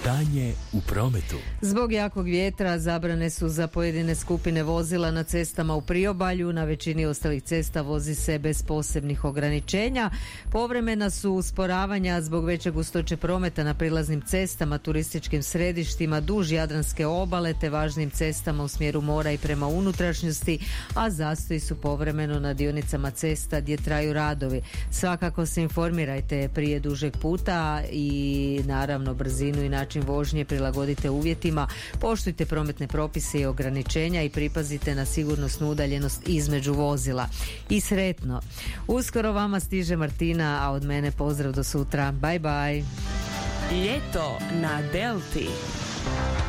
Stanje u prometu. Zbog jakog vjetra zabrane su za pojedine skupine vozila na cestama u priobalju. Na većini ostalih cesta vozi se bez posebnih ograničenja. Povremena su usporavanja zbog veće gustoće prometa na prilaznim cestama, turističkim središtima duž Jadranske obale te važnim cestama u smjeru mora i prema unutrašnjosti, a zastoji su povremeno na dionicama cesta gdje traju radovi. Svakako se informirajte prije dužeg puta i naravno brzinu i način vožnje prilagodite uvjetima, poštujte prometne propise i ograničenja i pripazite na sigurnosnu udaljenost između vozila. I sretno! Uskoro vama stiže Martina, a od mene pozdrav do sutra. Bye bye! Ljeto na Delti.